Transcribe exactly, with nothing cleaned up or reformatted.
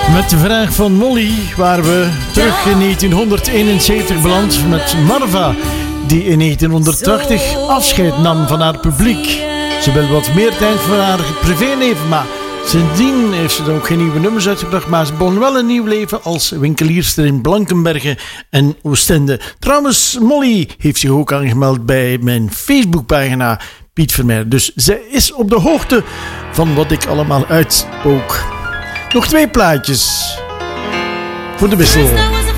Met de vraag van Molly waren we terug in negentienhonderdeenenzeventig beland met Marva, die in negentienhonderdtachtig afscheid nam van haar publiek. Ze wil wat meer tijd voor haar privéleven, maar sindsdien heeft ze dan ook geen nieuwe nummers uitgebracht, maar ze begon wel een nieuw leven als winkelierster in Blankenberge en Oostende. Trouwens, Molly heeft zich ook aangemeld bij mijn Facebookpagina Piet Vermeer, dus zij is op de hoogte van wat ik allemaal uitspook. Nog twee plaatjes voor de wissel.